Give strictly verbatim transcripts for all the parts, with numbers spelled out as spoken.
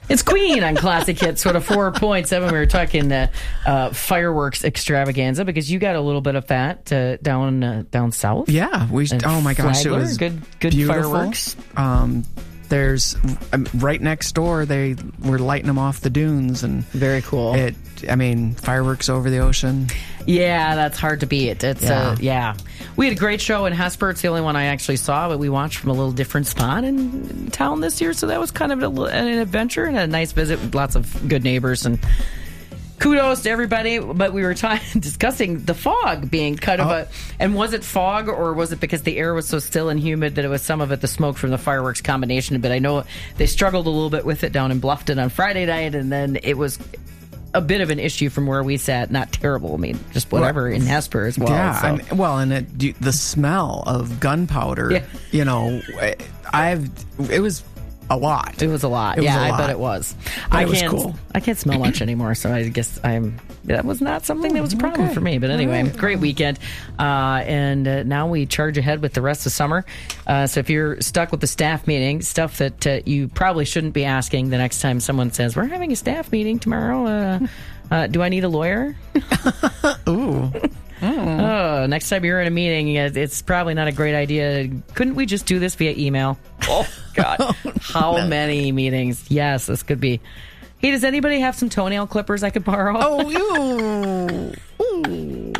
It's Queen on Classic Hits, sort of four point seven. We were talking uh, uh, fireworks extravaganza because you got a little bit of that uh, down uh, down south. Yeah, we. And oh my gosh, Flagler, it was good. Good beautiful. fireworks. Um, there's um, right next door. They were lighting them off the dunes, and very cool. It. I mean, fireworks over the ocean. Yeah, that's hard to beat. It's yeah. Uh, yeah. We had a great show in Hesper. It's the only one I actually saw, but we watched from a little different spot in, in town this year. So that was kind of a, an adventure and a nice visit with lots of good neighbors and kudos to everybody. But we were talking, discussing the fog being kind of oh. a, and was it fog or was it because the air was so still and humid that it was some of it the smoke from the fireworks combination? But I know they struggled a little bit with it down in Bluffton on Friday night, and then it was a bit of an issue from where we sat. Not terrible. I mean, just whatever well, in Hesper as well. Yeah. So. I mean, well, and it, the smell of gunpowder, yeah. you know, I've, it was a lot. It was a lot. It yeah, was a I lot. bet it was. But I it was can't, cool. I can't smell much anymore, so I guess I'm, that was not something that was a problem okay. for me. But anyway, right. great weekend. Uh, and uh, now we charge ahead with the rest of summer. Uh, so if you're stuck with the staff meeting, stuff that uh, you probably shouldn't be asking the next time someone says, we're having a staff meeting tomorrow, uh, Uh, do I need a lawyer? Ooh. Mm. Oh, next time you're in a meeting, it's probably not a great idea. Couldn't we just do this via email? Oh, God. How no. many meetings? Yes, this could be. Hey, does anybody have some toenail clippers I could borrow? Oh, you. Ooh.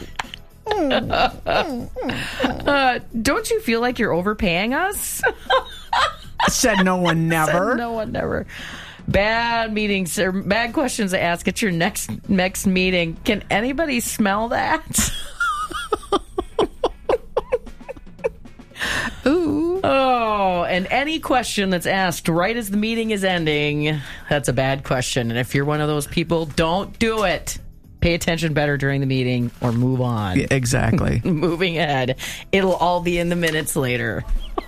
uh, don't you feel like you're overpaying us? Said no one never. Said no one never. Bad meetings or bad questions to ask at your next next meeting. Can anybody smell that? Ooh. Oh, and any question that's asked right as the meeting is ending, that's a bad question. And if you're one of those people, don't do it. Pay attention better during the meeting or move on. Yeah, exactly. Moving ahead. It'll all be in the minutes later.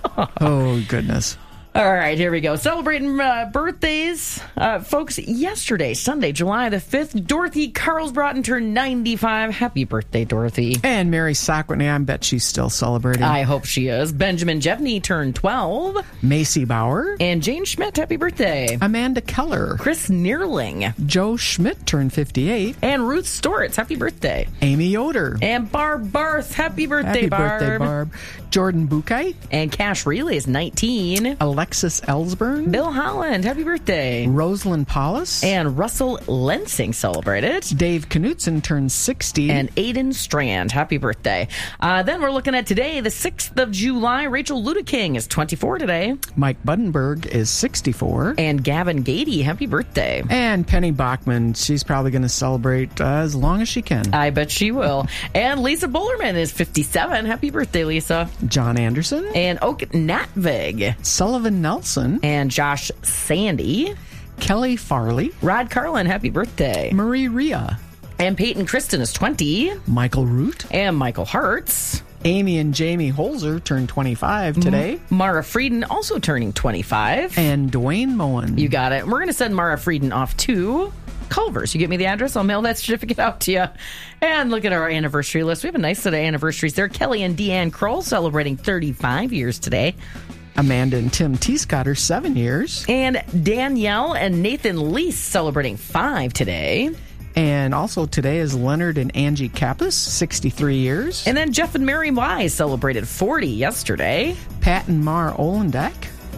Oh, goodness. All right, here we go. Celebrating uh, birthdays. Uh, folks, yesterday, Sunday, July the fifth, Dorothy Carlsbrotten turned ninety-five. Happy birthday, Dorothy. And Mary Sackwitney, I bet she's still celebrating. I hope she is. Benjamin Jevney turned twelve. Macy Bauer. And Jane Schmidt, happy birthday. Amanda Keller. Chris Neerling. Joe Schmidt turned fifty-eight. And Ruth Storitz, happy birthday. Amy Yoder. And Barb Barth, happy birthday, happy Barb. Happy birthday, Barb. Jordan Bukite. And Cash Relay is nineteen. Alexis Ellsburn. Bill Holland, happy birthday. Rosalind Paulus. And Russell Lensing celebrated. Dave Knutson turned sixty. And Aiden Strand, happy birthday. Uh, then we're looking at today, the sixth of July. Rachel Ludeking is twenty-four today. Mike Buddenberg is sixty-four. And Gavin Gady, happy birthday. And Penny Bachman, she's probably going to celebrate uh, as long as she can. I bet she will. And Lisa Bullerman is fifty-seven. Happy birthday, Lisa. John Anderson. And Oak Natvig. Sullivan Nelson. And Josh Sandy. Kelly Farley. Rod Carlin, happy birthday. Marie Rhea. And Peyton Kristen is twenty. Michael Root. And Michael Hertz. Amy and Jamie Holzer turned twenty-five today. Mara Frieden also turning twenty-five. And Dwayne Moen. You got it. We're going to send Mara Frieden off to Culver's. You get me the address, I'll mail that certificate out to you. And look at our anniversary list. We have a nice set of anniversaries there. Kelly and Deanne Kroll celebrating thirty-five years today. Amanda and Tim Teescott are seven years. And Danielle and Nathan Lease celebrating five today. And also today is Leonard and Angie Kappas, sixty-three years. And then Jeff and Mary Wise celebrated forty yesterday. Pat and Mar Olendek.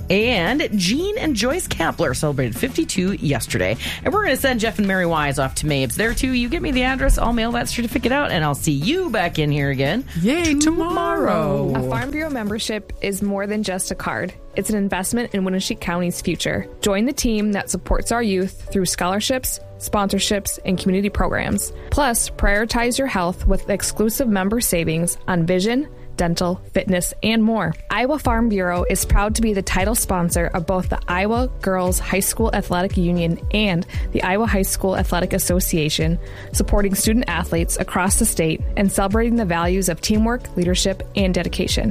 And Jean and Joyce Kapler celebrated fifty-two yesterday. And we're going to send Jeff and Mary Wise off to Mabes. There, too. You get me the address. I'll mail that certificate out, and I'll see you back in here again. Yay, tomorrow. A Farm Bureau membership is more than just a card. It's an investment in Winneshiek County's future. Join the team that supports our youth through scholarships, sponsorships, and community programs. Plus, prioritize your health with exclusive member savings on vision, dental, fitness, and more. Iowa Farm Bureau is proud to be the title sponsor of both the Iowa Girls High School Athletic Union and the Iowa High School Athletic Association, supporting student athletes across the state and celebrating the values of teamwork, leadership, and dedication.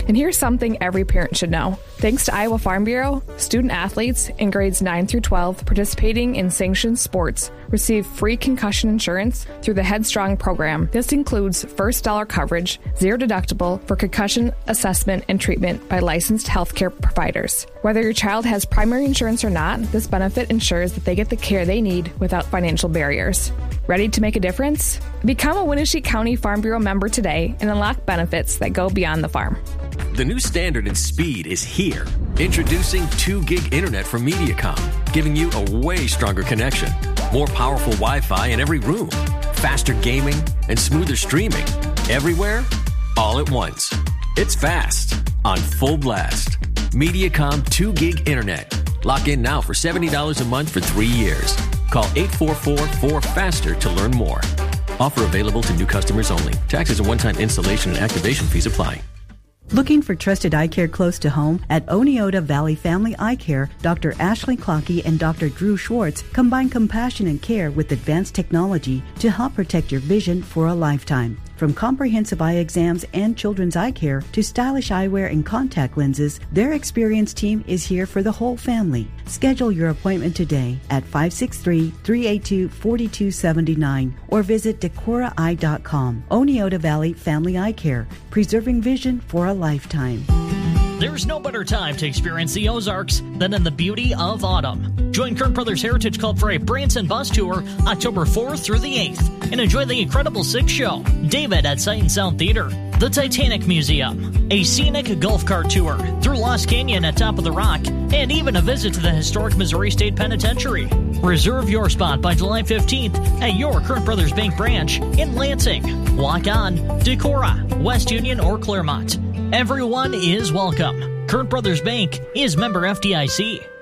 And here's something every parent should know. Thanks to Iowa Farm Bureau, student athletes in grades nine through twelve participating in sanctioned sports receive free concussion insurance through the Headstrong program. This includes first dollar coverage, zero deductible for concussion assessment and treatment by licensed healthcare providers. Whether your child has primary insurance or not, this benefit ensures that they get the care they need without financial barriers. Ready to make a difference? Become a Winnebago County Farm Bureau member today and unlock benefits that go beyond the farm. The new standard in speed is here. Introducing two gig internet from Mediacom, giving you a way stronger connection, more powerful Wi-Fi in every room, faster gaming, and smoother streaming. Everywhere, all at once. It's fast, on full blast. Mediacom two gig internet. Lock in now for seventy dollars a month for three years. Call eight four four, four faster to learn more. Offer available to new customers only. Taxes and one-time installation and activation fees apply. Looking for trusted eye care close to home? At Oneota Valley Family Eye Care, Doctor Ashley Clockey and Doctor Drew Schwartz combine compassion and care with advanced technology to help protect your vision for a lifetime. From comprehensive eye exams and children's eye care to stylish eyewear and contact lenses, their experienced team is here for the whole family. Schedule your appointment today at five six three, three eight two, four two seven nine or visit decora eye dot com. Oneota Valley Family Eye Care, preserving vision for a lifetime. There's no better time to experience the Ozarks than in the beauty of autumn. Join Kern Brothers Heritage Club for a Branson bus tour October fourth through the eighth and enjoy the Incredible Six show, David at Sight and Sound Theater, the Titanic Museum, a scenic golf cart tour through Lost Canyon at Top of the Rock, and even a visit to the historic Missouri State Penitentiary. Reserve your spot by July fifteenth at your Kern Brothers Bank branch in Lansing. Walk on, Decorah, West Union, or Claremont. Everyone is welcome. Kern Brothers Bank is member F D I C.